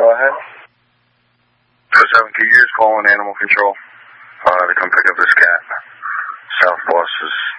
Go ahead. 7, can you just call in animal control to come pick up this cat? South Boss is